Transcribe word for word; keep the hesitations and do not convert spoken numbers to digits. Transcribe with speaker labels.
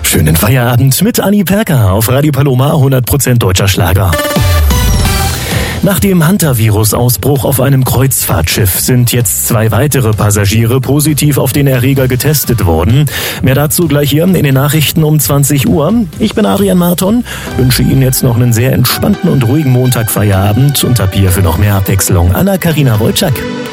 Speaker 1: Schönen Feierabend mit Anni Perker auf Radio Paloma, hundert Prozent deutscher Schlager. Nach dem Hantavirus-Ausbruch auf einem Kreuzfahrtschiff sind jetzt zwei weitere Passagiere positiv auf den Erreger getestet worden. Mehr dazu gleich hier in den Nachrichten um zwanzig Uhr. Ich bin Adrian Marton, wünsche Ihnen jetzt noch einen sehr entspannten und ruhigen Montagfeierabend und habe hier für noch mehr Abwechslung Anna-Karina Wojcik.